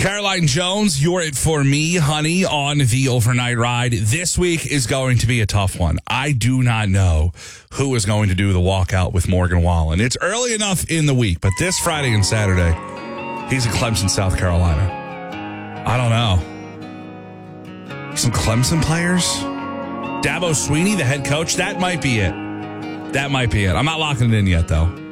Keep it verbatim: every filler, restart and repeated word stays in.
Caroline Jones, you're it for me, honey, on the overnight ride. This week is going to be a tough one. I do not know who is going to do the walkout with Morgan Wallen. It's early enough in the week, but this Friday and Saturday, he's in Clemson, South Carolina. I don't know. Some Clemson players? Dabo Swinney, the head coach? That might be it. That might be it. I'm not locking it in yet, though.